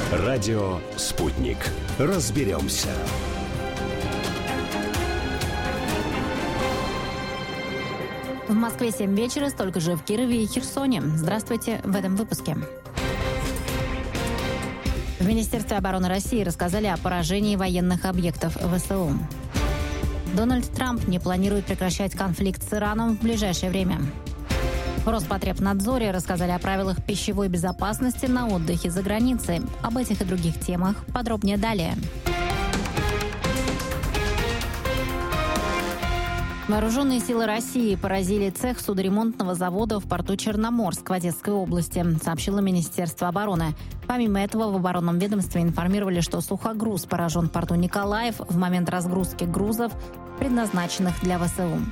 Радио «Спутник». Разберемся. В Москве 7 вечера, столько же в Кирове и Херсоне. Здравствуйте в этом выпуске. В Министерстве обороны России рассказали о поражении военных объектов ВСУ. Дональд Трамп не планирует прекращать конфликт с Ираном в ближайшее время. В Роспотребнадзоре рассказали о правилах пищевой безопасности на отдыхе за границей. Об этих и других темах подробнее далее. Вооруженные силы России поразили цех судоремонтного завода в порту Черноморск в Одесской области, сообщило Министерство обороны. Помимо этого, в оборонном ведомстве информировали, что сухогруз поражен в порту Николаев в момент разгрузки грузов, предназначенных для ВСУ.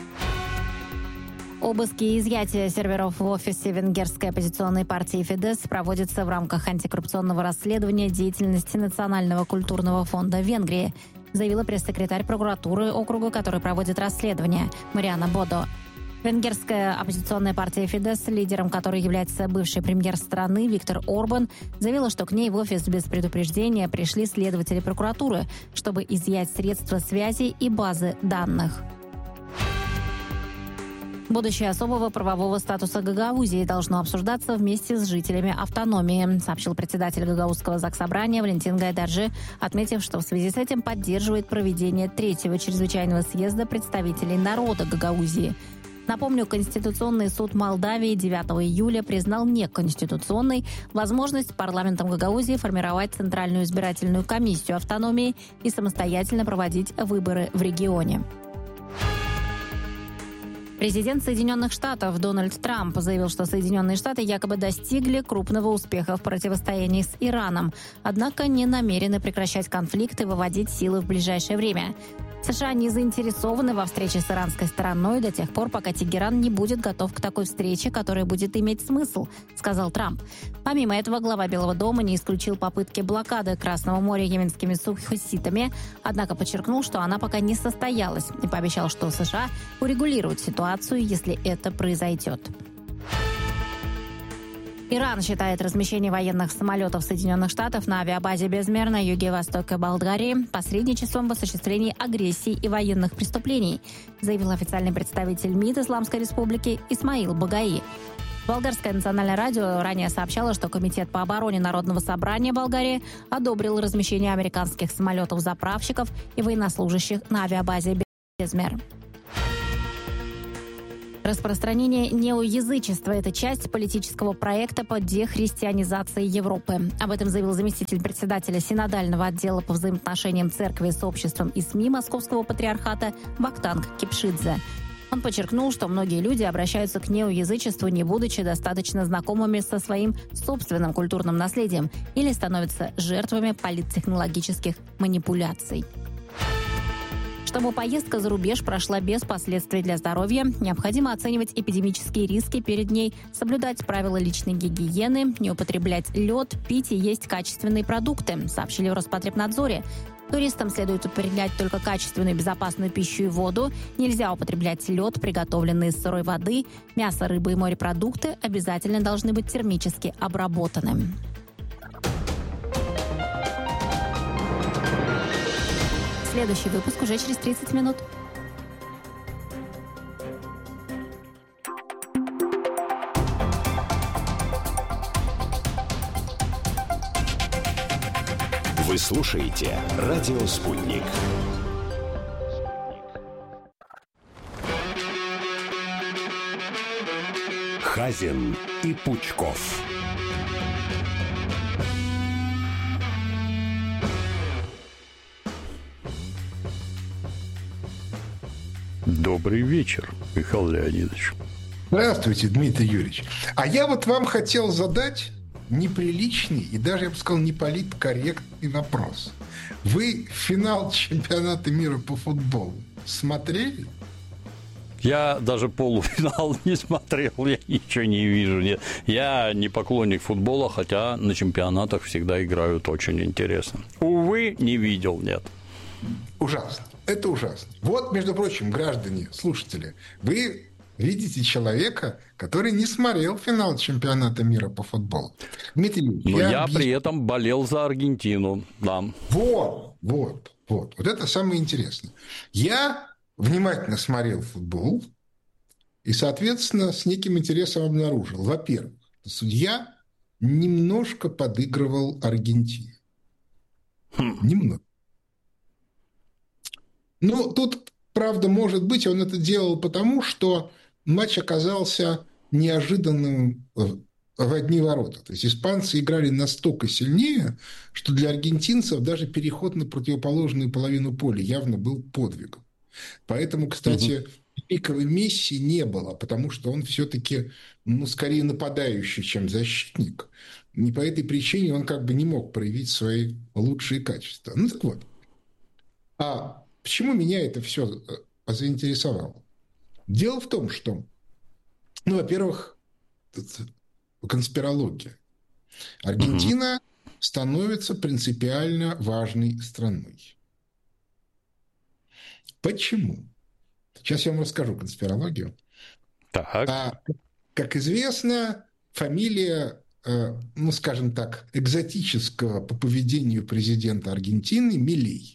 Обыски и изъятия серверов в офисе венгерской оппозиционной партии «Фидес» проводятся в рамках антикоррупционного расследования деятельности Национального культурного фонда Венгрии, заявила пресс-секретарь прокуратуры округа, который проводит расследование, Мариана Бодо. Венгерская оппозиционная партия «Фидес», лидером которой является бывший премьер страны Виктор Орбан, заявила, что к ней в офис без предупреждения пришли следователи прокуратуры, чтобы изъять средства связи и базы данных. Будущее особого правового статуса Гагаузии должно обсуждаться вместе с жителями автономии, сообщил председатель Гагаузского заксобрания Валентин Гайдаржи, отметив, что в связи с этим поддерживает проведение 3-го чрезвычайного съезда представителей народа Гагаузии. Напомню, Конституционный суд Молдавии 9 июля признал неконституционной возможность парламентом Гагаузии формировать Центральную избирательную комиссию автономии и самостоятельно проводить выборы в регионе. Президент Соединенных Штатов Дональд Трамп заявил, что Соединенные Штаты якобы достигли крупного успеха в противостоянии с Ираном, однако не намерены прекращать конфликт и выводить силы в ближайшее время. США не заинтересованы во встрече с иранской стороной до тех пор, пока Тегеран не будет готов к такой встрече, которая будет иметь смысл, сказал Трамп. Помимо этого, глава Белого дома не исключил попытки блокады Красного моря йеменскими хуситами, однако подчеркнул, что она пока не состоялась, и пообещал, что США урегулируют ситуацию, если это произойдет. Иран считает размещение военных самолетов Соединенных Штатов на авиабазе Безмер на юге востока Болгарии посредничеством в осуществлении агрессии и военных преступлений, заявил официальный представитель МИД Исламской Республики Исмаил Багаи. Болгарское национальное радио ранее сообщало, что Комитет по обороне Народного собрания Болгарии одобрил размещение американских самолетов-заправщиков и военнослужащих на авиабазе Безмер. Распространение неоязычества – это часть политического проекта по дехристианизации Европы. Об этом заявил заместитель председателя Синодального отдела по взаимоотношениям церкви с обществом и СМИ Московского патриархата Вахтанг Кипшидзе. Он подчеркнул, что многие люди обращаются к неоязычеству, не будучи достаточно знакомыми со своим собственным культурным наследием или становятся жертвами политтехнологических манипуляций. Чтобы поездка за рубеж прошла без последствий для здоровья, необходимо оценивать эпидемические риски перед ней, соблюдать правила личной гигиены, не употреблять лед, пить и есть качественные продукты, сообщили в Роспотребнадзоре. Туристам следует употреблять только качественную и безопасную пищу и воду. Нельзя употреблять лед, приготовленный из сырой воды. Мясо, рыба и морепродукты обязательно должны быть термически обработаны. Следующий выпуск уже через 30 минут. Вы слушаете «Радио Спутник». Хазин и Пучков. Добрый вечер, Михаил Леонидович. Здравствуйте, Дмитрий Юрьевич. А я вот вам хотел задать неприличный и даже, я бы сказал, неполиткорректный вопрос. Вы финал чемпионата мира по футболу смотрели? Я даже полуфинал не смотрел, я ничего не вижу. Нет. Я не поклонник футбола, хотя на чемпионатах всегда играют очень интересно. Увы, не видел, нет. Ужасно. Это ужасно. Вот, между прочим, граждане, слушатели, вы видите человека, который не смотрел финал чемпионата мира по футболу. Дмитрий Юрьевич, но я при этом болел за Аргентину, да. Вот. Вот это самое интересное. Я внимательно смотрел футбол и, соответственно, с неким интересом обнаружил. Во-первых, судья немножко подыгрывал Аргентине. Немного. Ну, тут, правда, может быть, он это делал потому, что матч оказался неожиданным в одни ворота. То есть испанцы играли настолько сильнее, что для аргентинцев даже переход на противоположную половину поля явно был подвигом. Поэтому, кстати, великого Месси не было, потому что он все-таки, скорее нападающий, чем защитник. И по этой причине он как бы не мог проявить свои лучшие качества. Ну так вот. А почему меня это все заинтересовало? Дело в том, что, во-первых, конспирология. Аргентина становится принципиально важной страной. Почему? Сейчас я вам расскажу конспирологию. Так. Как известно, фамилия, скажем так, экзотического по поведению президента Аргентины Милей.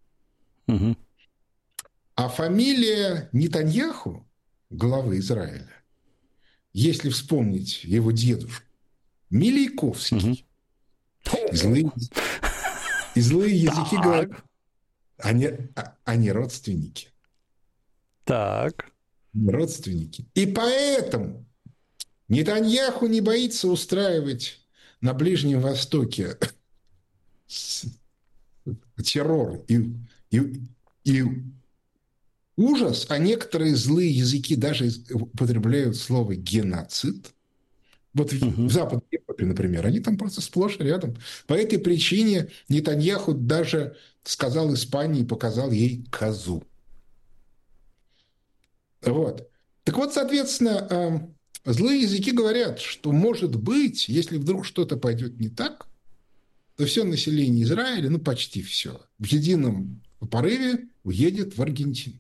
А фамилия Нетаньяху, главы Израиля, если вспомнить его дедушку, Милейковский. И злые языки говорят, они родственники. Так. Родственники. И поэтому Нетаньяху не боится устраивать на Ближнем Востоке террор и ужас, а некоторые злые языки даже употребляют слово «геноцид». Вот в Западной Европе, например, они там просто сплошь и рядом. По этой причине Нетаньяху даже сказал Испании и показал ей козу. Вот. Так вот, соответственно, злые языки говорят, что, может быть, если вдруг что-то пойдет не так, то все население Израиля, почти все, в едином порыве уедет в Аргентину.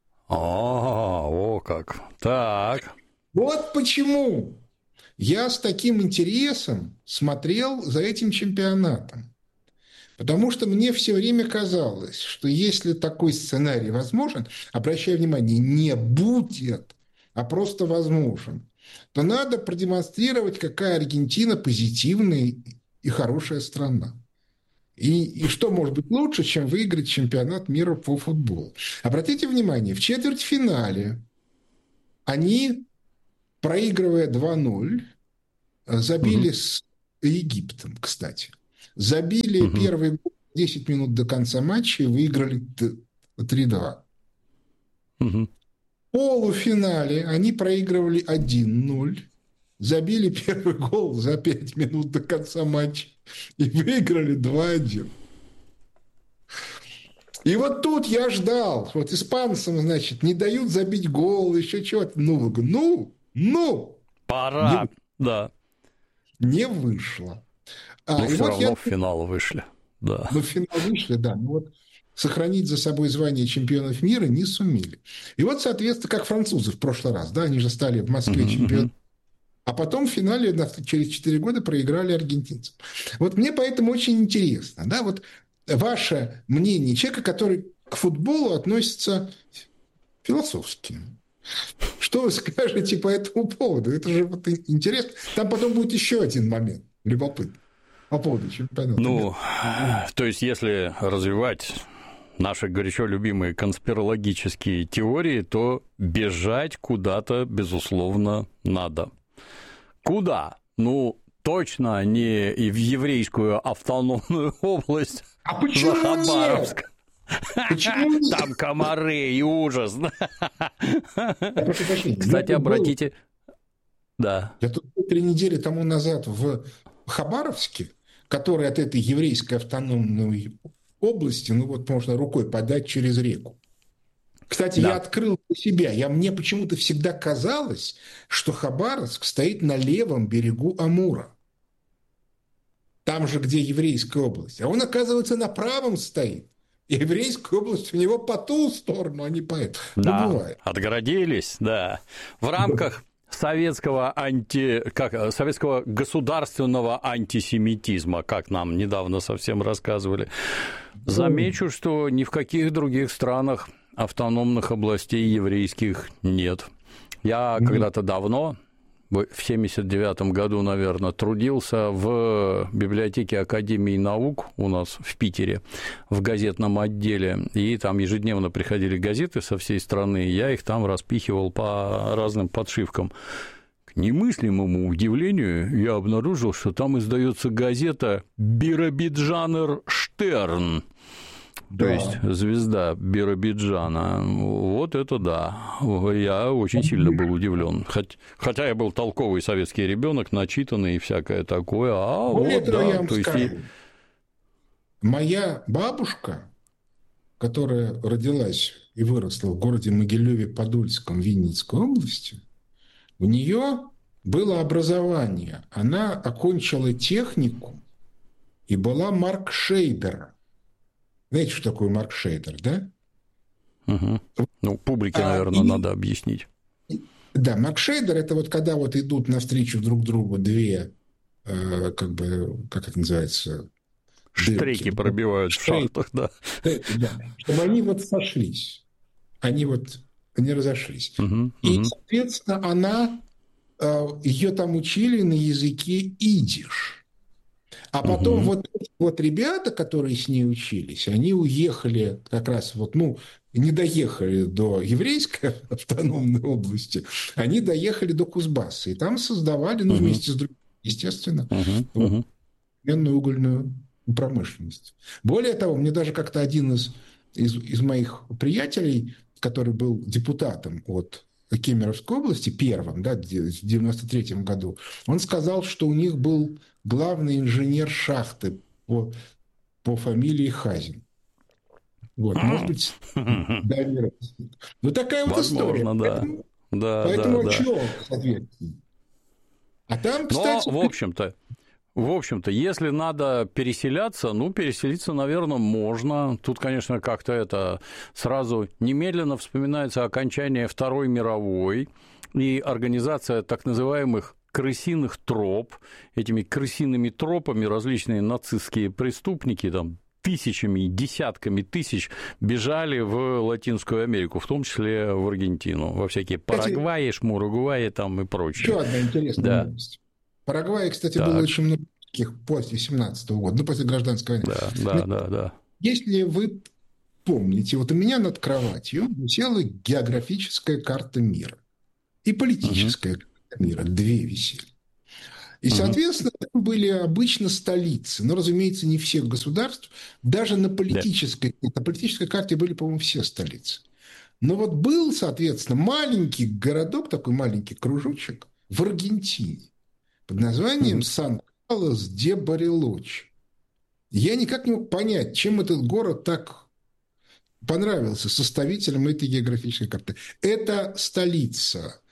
О как. Так. Вот почему я с таким интересом смотрел за этим чемпионатом. Потому что мне все время казалось, что если такой сценарий возможен, обращаю внимание, не будет, а просто возможен, то надо продемонстрировать, какая Аргентина позитивная и хорошая страна. И что может быть лучше, чем выиграть чемпионат мира по футболу? Обратите внимание, в четвертьфинале они, проигрывая 2-0, забили с Египтом, кстати. Забили первый гол 10 минут до конца матча и выиграли 3-2. В полуфинале они проигрывали 1-0, забили первый гол за 5 минут до конца матча и выиграли 2-1. И вот тут я ждал. Вот испанцам, значит, не дают забить гол, еще чего-то. Пора, да. Не вышло. Но все равно в финал вышли. Да. В финал вышли, да. Но вот сохранить за собой звание чемпионов мира не сумели. И вот, соответственно, как французы в прошлый раз, да, они же стали в Москве чемпионами. А потом в финале через 4 года проиграли аргентинцам. Вот мне поэтому очень интересно, да, вот ваше мнение человека, который к футболу относится философски. Что вы скажете по этому поводу? Это же вот интересно. Там потом будет еще один момент любопытный по поводу чемпионата. То есть, если развивать наши горячо любимые конспирологические теории, то бежать куда-то, безусловно, надо. Куда? Точно не и в еврейскую автономную область. А почему за Хабаровск. Нет? Почему нет? Там комары и ужас. Кстати, обратите... Да. Я тут 3 недели тому назад в Хабаровске, который от этой еврейской автономной области, можно рукой подать через реку. Кстати, я открыл для себя. Мне почему-то всегда казалось, что Хабаровск стоит на левом берегу Амура. Там же, где еврейская область. А он, оказывается, на правом стоит. еврейская область у него по ту сторону, а не по эту. Да, ну, бывает. Отгородились, да. В рамках советского государственного антисемитизма, как нам недавно совсем рассказывали. Замечу, что ни в каких других странах автономных областей еврейских нет. Я когда-то давно, в 1979 году, наверное, трудился в библиотеке Академии наук у нас в Питере, в газетном отделе, и там ежедневно приходили газеты со всей страны, и я их там распихивал по разным подшивкам. К немыслимому удивлению я обнаружил, что там издается газета «Биробиджанер Штерн», то есть звезда Биробиджана. Вот это да. Я очень сильно был удивлен. Хотя я был толковый советский ребенок, начитанный и всякое такое. А более вот того, да, я вам то есть скажу, моя бабушка, которая родилась и выросла в городе Могилеве-Подольском Винницкой области, у нее было образование. Она окончила техникум и была маркшейдером. Знаете, что такое маркшейдер, да? Угу. Ну, публике, наверное, надо объяснить. Да, маркшейдер – это вот когда вот идут навстречу друг другу две, как бы, как это называется? Штреки дырки, пробивают в шахтах, да. Да. Чтобы они вот сошлись. Они вот не разошлись. И, соответственно, ее там учили на языке идиш. А потом вот ребята, которые с ней учились, они уехали как раз не доехали до еврейской автономной области, они доехали до Кузбасса. И там создавали, вместе с другими, естественно, военную угольную промышленность. Более того, мне даже как-то один из моих приятелей, который был депутатом от Кемеровской области, первым, да, в 1993 году, он сказал, что у них был главный инженер шахты по фамилии Хазин. Вот, может быть, Давид. Ну, такая вот история. Да. Поэтому чего, соответственно? А там, кстати... Но, в общем-то, если надо переселяться, переселиться, наверное, можно. Тут, конечно, как-то это сразу немедленно вспоминается окончание Второй мировой и организация так называемых крысиных троп. Этими крысиными тропами различные нацистские преступники там тысячами, десятками тысяч бежали в Латинскую Америку, в том числе в Аргентину, во всякие Парагваи, Шмуругваи там и прочее. Еще одна интересная новость. В Парагвае, кстати, было очень много таких после 17-го года, после гражданской войны. Да. Если вы помните, вот у меня над кроватью висела географическая карта мира и политическая карта мира, две висели. И, соответственно, там были обычно столицы. Но, разумеется, не всех государств. Даже на политической карте были, по-моему, все столицы. Но вот был, соответственно, маленький городок, такой маленький кружочек в Аргентине под названием Сан-Карлос-де-Барилочи. Я никак не мог понять, чем этот город так понравился составителям этой географической карты. Это столица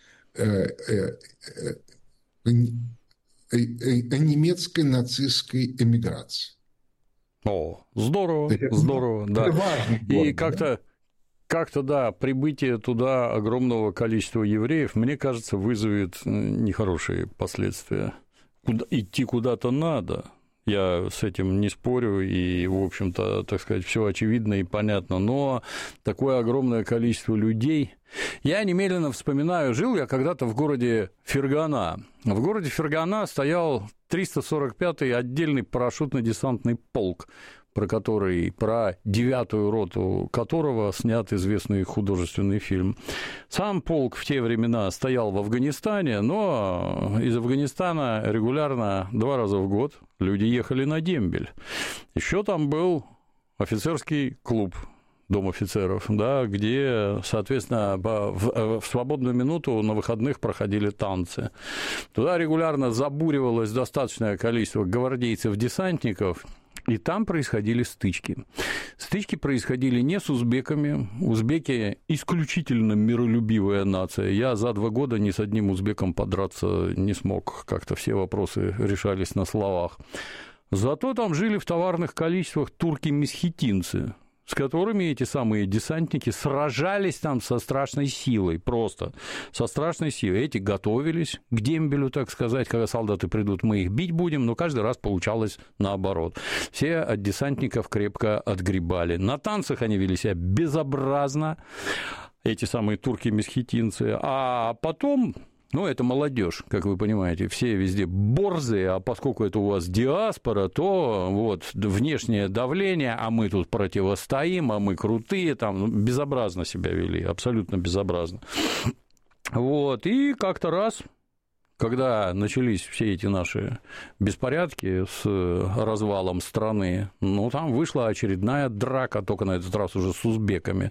немецкой нацистской эмиграции. О, здорово, да. Это важный город, и как-то, да, прибытие туда огромного количества евреев, мне кажется, вызовет нехорошие последствия. Идти куда-то надо. Я с этим не спорю, и, в общем-то, так сказать, все очевидно и понятно, но такое огромное количество людей... Я немедленно вспоминаю, жил я когда-то в городе Фергана. В городе Фергана стоял 345-й отдельный парашютно-десантный полк, про 9-ю роту которого снят известный художественный фильм. Сам полк в те времена стоял в Афганистане, но из Афганистана регулярно 2 раза в год люди ехали на дембель. Еще там был офицерский клуб, Дом офицеров, да, где, соответственно, в свободную минуту на выходных проходили танцы. Туда регулярно забуривалось достаточное количество гвардейцев-десантников, и там происходили стычки. Стычки происходили не с узбеками. Узбеки – исключительно миролюбивая нация. Я за 2 года ни с одним узбеком подраться не смог. Как-то все вопросы решались на словах. Зато там жили в товарных количествах турки-месхетинцы, с которыми эти самые десантники сражались там со страшной силой, просто со страшной силой. Эти готовились к дембелю, так сказать, когда солдаты придут, мы их бить будем, но каждый раз получалось наоборот. Все от десантников крепко отгребали. На танцах они вели себя безобразно, эти самые турки-месхетинцы, а потом... Ну, это молодежь, как вы понимаете, все везде борзые, а поскольку это у вас диаспора, то вот внешнее давление, а мы тут противостоим, а мы крутые, там безобразно себя вели, абсолютно безобразно. Вот, и как-то раз, когда начались все эти наши беспорядки с развалом страны, ну, там вышла очередная драка, только на этот раз уже с узбеками.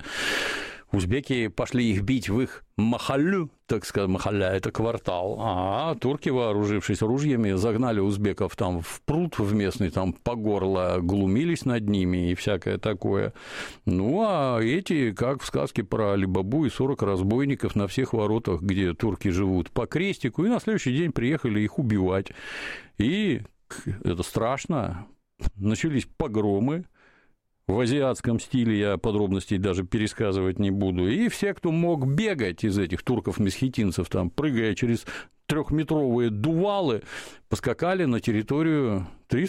Узбеки пошли их бить в их махаллю, так сказать, махалля – это квартал, а турки, вооружившись ружьями, загнали узбеков там в пруд в местный, там по горло, глумились над ними и всякое такое. Ну, а эти, как в сказке про Али-Бабу и 40 разбойников на всех воротах, где турки живут, по крестику, и на следующий день приехали их убивать. И это страшно, начались погромы. В азиатском стиле, я подробностей даже пересказывать не буду. И все, кто мог бегать из этих турков-месхетинцев, там, прыгая через 3-метровые дувалы, поскакали на территорию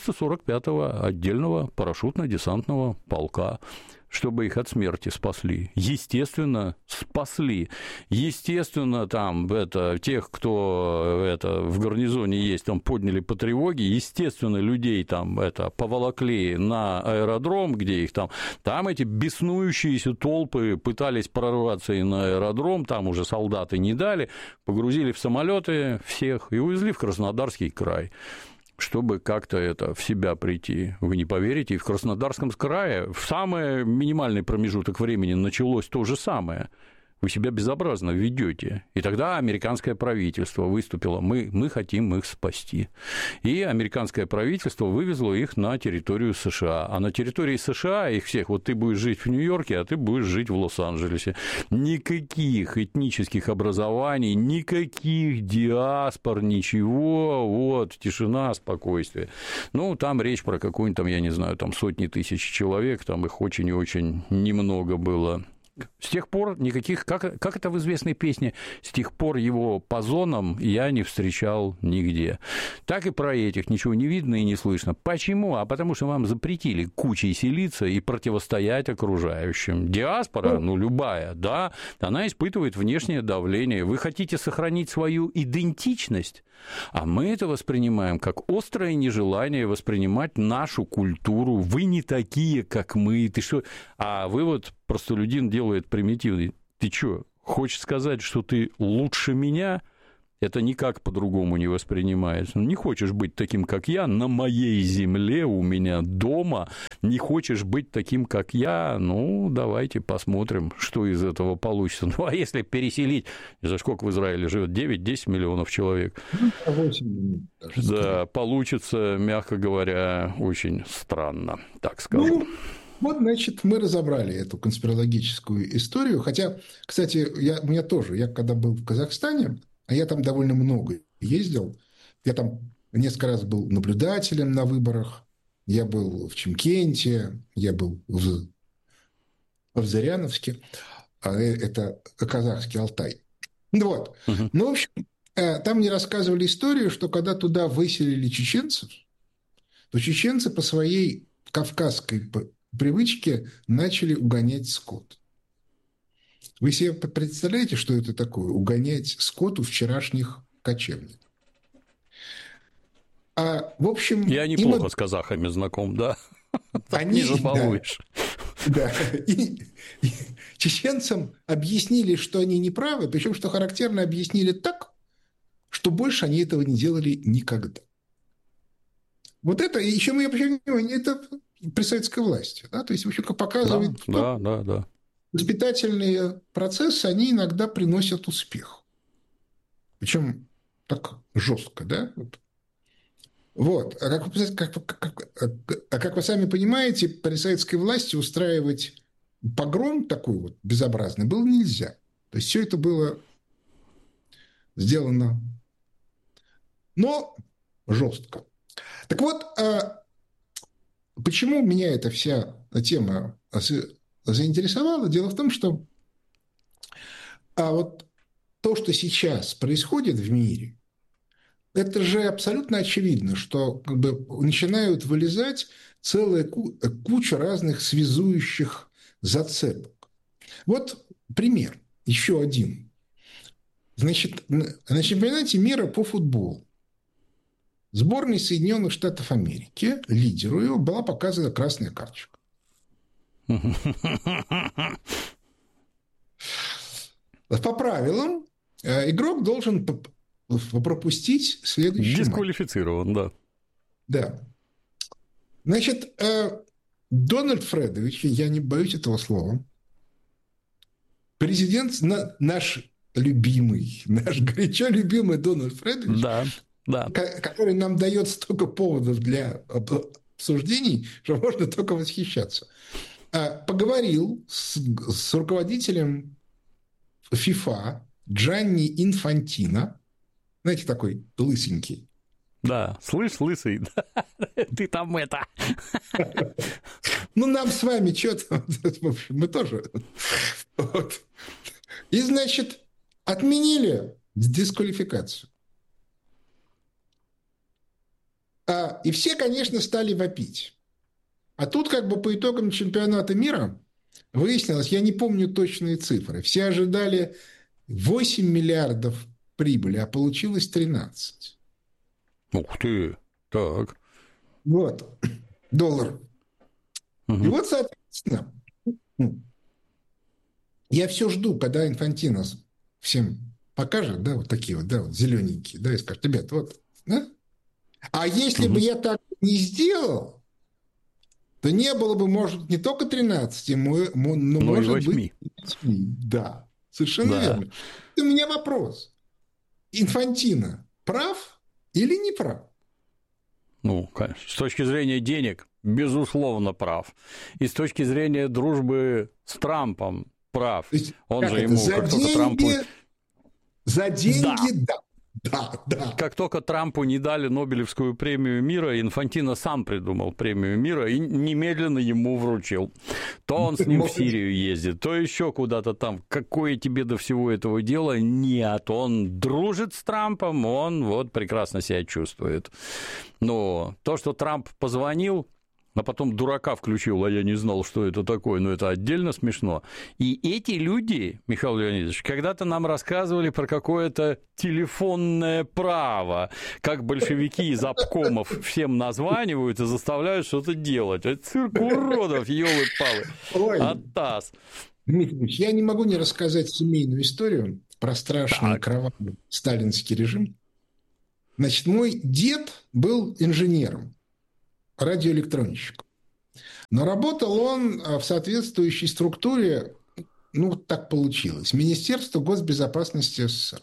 345-го отдельного парашютно-десантного полка, чтобы их от смерти спасли. Естественно, спасли. Естественно, там тех, кто в гарнизоне есть, там подняли по тревоге. Естественно, людей там поволокли на аэродром, где их там эти беснующиеся толпы пытались прорваться и на аэродром, там уже солдаты не дали, погрузили в самолеты всех и увезли в Краснодарский край, чтобы как-то в себя прийти. Вы не поверите, и в Краснодарском крае в самый минимальный промежуток времени началось то же самое. Вы себя безобразно ведете. И тогда американское правительство выступило, мы хотим их спасти. И американское правительство вывезло их на территорию США. А на территории США их всех, вот ты будешь жить в Нью-Йорке, а ты будешь жить в Лос-Анджелесе. Никаких этнических образований, никаких диаспор, ничего, вот, тишина, спокойствие. Ну, там речь про какую-нибудь, там, я не знаю, там сотни тысяч человек, там их очень и очень немного было. С тех пор никаких, как это в известной песне, с тех пор его по зонам я не встречал нигде. Так и про этих ничего не видно и не слышно. Почему? А потому что вам запретили кучей селиться и противостоять окружающим. Диаспора, любая, да, она испытывает внешнее давление. Вы хотите сохранить свою идентичность, а мы это воспринимаем как острое нежелание воспринимать нашу культуру. Вы не такие, как мы. Ты что? А вы вот простолюдин делает примитивный. Ты что, хочешь сказать, что ты лучше меня? Это никак по-другому не воспринимается. Не хочешь быть таким, как я, на моей земле, у меня дома. Не хочешь быть таким, как я, давайте посмотрим, что из этого получится. А если переселить, за сколько в Израиле живет, 9-10 миллионов человек? 8. Да, получится, мягко говоря, очень странно, так скажу. Вот, значит, мы разобрали эту конспирологическую историю. Хотя, кстати, у меня тоже, я когда был в Казахстане, а я там довольно много ездил, я там несколько раз был наблюдателем на выборах, я был в Чимкенте, я был в Зыряновске, это казахский Алтай. Вот. Ну, в общем, там мне рассказывали историю, что когда туда выселили чеченцев, то чеченцы по своей кавказской привычке начали угонять скот. Вы себе представляете, что это такое? Угонять скот у вчерашних кочевников. В общем, я неплохо с казахами знаком, да? Не забалуешь. Да. И чеченцам объяснили, что они неправы, причем, что характерно, объяснили так, что больше они этого не делали никогда. Вот это, еще мы понимаем, это при советской власти. Да? То есть, в общем, показывает, да. Воспитательные процессы, они иногда приносят успех. Причем так жестко, да? Вот. А как вы сами понимаете, при советской власти устраивать погром такой вот безобразный было нельзя. То есть все это было сделано, но жестко. Так вот, почему меня эта вся тема заинтересовало? Дело в том, что вот то, что сейчас происходит в мире, это же абсолютно очевидно, что как бы начинают вылезать целая куча разных связующих зацепок. Вот пример, еще один. Значит, на чемпионате мира по футболу сборной Соединенных Штатов Америки, лидеру его, была показана красная карточка. По правилам, игрок должен пропустить следующий дисквалифицирован, матч. Да. Значит, Дональд Фредович, я не боюсь этого слова, президент, наш любимый, наш горячо любимый Дональд Фредович, который нам дает столько поводов для обсуждений, что можно только восхищаться, поговорил с руководителем ФИФА Джанни Инфантино, знаете, такой лысенький. Да, слышь, лысый, ты там это. Ну, нам с вами что-то, в общем, мы тоже. Вот. И, значит, отменили дисквалификацию. И все, конечно, стали вопить. А тут как бы по итогам чемпионата мира выяснилось, я не помню точные цифры, все ожидали 8 миллиардов прибыли, а получилось 13. Ух ты, так. Вот, долларов. Угу. И вот, соответственно, я все жду, когда Инфантино всем покажет, да, вот такие вот, да, вот зелененькие, да, и скажет, ребят, вот, да? А если бы я так не сделал, то не было бы, может, не только 13, но может быть 8. Да, совершенно верно. Это у меня вопрос. Инфантино прав или не прав? Ну, конечно. С точки зрения денег, безусловно, прав. И с точки зрения дружбы с Трампом прав. Есть, он же ему, как только Трампу... За деньги, да. Да. Как только Трампу не дали Нобелевскую премию мира, Инфантино сам придумал премию мира и немедленно ему вручил. То он с ним в Сирию ездит, то еще куда-то там. Какое тебе до всего этого дела? Нет, он дружит с Трампом, он вот прекрасно себя чувствует. Но то, что Трамп позвонил, а потом дурака включил, а я не знал, что это такое, но это отдельно смешно. И эти люди, Михаил Леонидович, когда-то нам рассказывали про какое-то телефонное право, как большевики из обкомов всем названивают и заставляют что-то делать. Это цирк уродов, ёлы-палы. Атас. Дмитрий, я не могу не рассказать семейную историю про страшный кровавый сталинский режим. Значит, мой дед был инженером, радиоэлектронщиком. Но работал он в соответствующей структуре, ну, так получилось, Министерство госбезопасности СССР.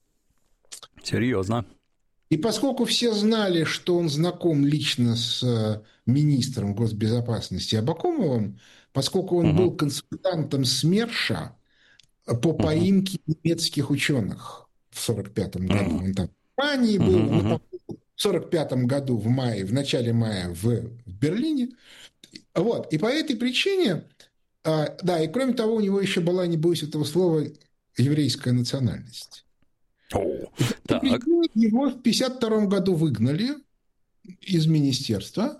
Серьезно. И поскольку все знали, что он знаком лично с министром госбезопасности Абакумовым, поскольку он был консультантом СМЕРШа по поимке немецких ученых в 1945 году. Он там в Германии был, в 1945 году в начале мая в Берлине. Вот. И по этой причине, да, и кроме того, у него еще была, не боюсь этого слова, еврейская национальность. Так. Его в 1952 году выгнали из министерства,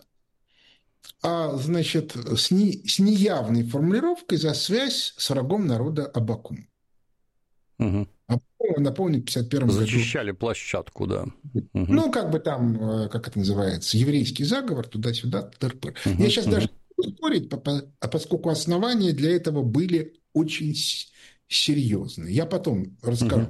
значит, с неявной формулировкой за связь с врагом народа Абакум. Напомню, в 1951 году... Зачищали площадку, да. Ну, как бы там, как это называется, еврейский заговор, туда-сюда, тыр-пыр. Я сейчас даже не буду спорить, поскольку основания для этого были очень серьезные. Я потом расскажу.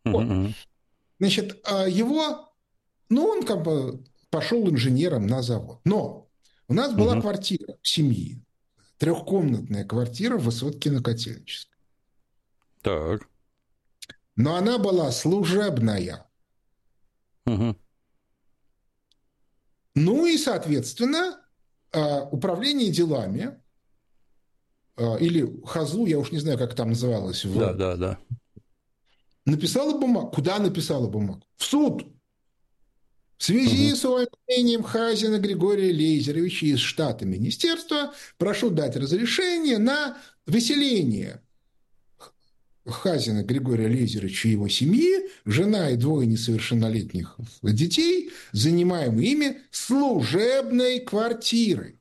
Значит, его... Ну, он как бы пошел инженером на завод. Но у нас была квартира семьи. Трехкомнатная квартира в высотке на Котельнической. Так. Но она была служебная. Ну и, соответственно, управление делами или ХАЗУ, я уж не знаю, как там называлось. Да. Написала бумагу. Куда написала бумагу? В суд. В связи с увольнением Хазина Григория Лейзеровича из штата министерства прошу дать разрешение на выселение Хазина Григория Лезерыча и его семьи, жена и 2 несовершеннолетних детей, занимаемые ими служебной квартирой.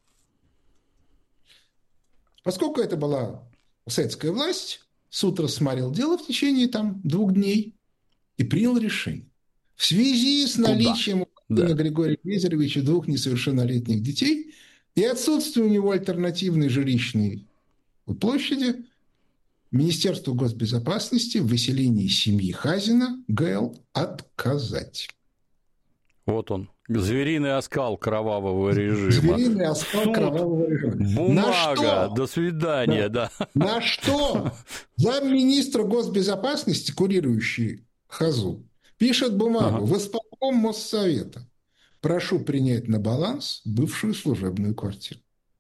Поскольку это была советская власть, суд рассмотрел дело в течение 2 дней и принял решение. В связи с наличием у Григория Лезеровича 2 несовершеннолетних детей и отсутствием у него альтернативной жилищной площади, Министерству госбезопасности в выселении семьи Хазина ГЛ отказать. Вот он. Звериный оскал кровавого режима. Звериный оскал кровавого режима. Бумага. До свидания, да. На что замминистра госбезопасности, курирующий Хазу, пишет бумагу в исполком Моссовета. Прошу принять на баланс бывшую служебную квартиру.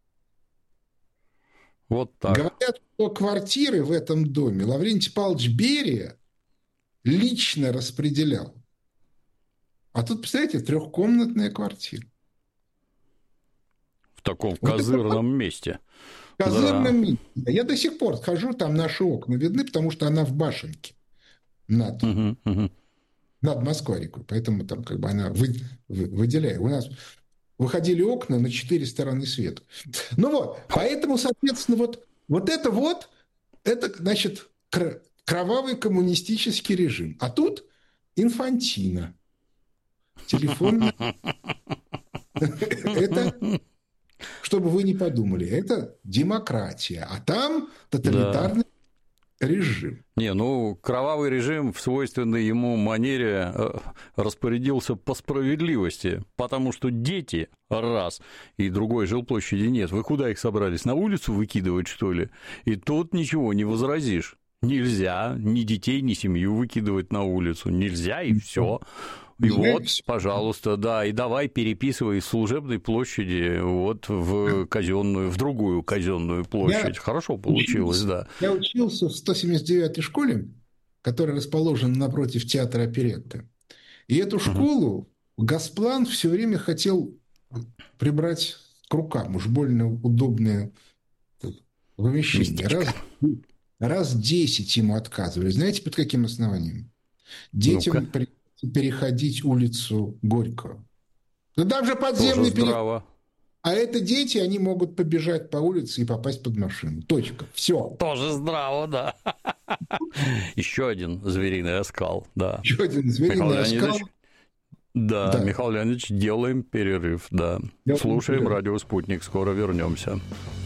Вот так. Говорят, что квартиры в этом доме Лаврентий Павлович Берия лично распределял. А тут, представляете, 3-комнатная квартира. В таком козырном месте. В козырном месте. Я до сих пор хожу, там наши окна видны, потому что она в башенке над Москва-рекой. Поэтому там она выделяет. У нас выходили окна на 4 стороны света. Поэтому, соответственно, это, значит, кровавый коммунистический режим. А тут инфантина. Телефон. Это, чтобы вы не подумали, это демократия. А там тоталитарный режим. Кровавый режим в свойственной ему манере распорядился по справедливости, потому что дети, раз, и другой жилплощади нет. Вы куда их собрались? На улицу выкидывать, что ли? И тут ничего не возразишь. Нельзя ни детей, ни семью выкидывать на улицу. Нельзя, и все. И вот, пожалуйста, да, и давай переписывай из служебной площади в казенную, в другую казенную площадь. Хорошо получилось, да. Я учился в 179-й школе, которая расположена напротив театра оперетты. И эту школу Госплан все время хотел прибрать к рукам. Уж больно удобное помещение. Раз 10 ему отказывали. Знаете, под каким основанием? Детям переходить улицу Горького. Да там же подземный переход. А это дети, они могут побежать по улице и попасть под машину. Точка. Все. Тоже здраво, да. Еще один звериный оскал, да. Еще один звериный оскал. Да, Михаил Леонидович, делаем перерыв, да. Слушаем «Радио Спутник», скоро вернемся.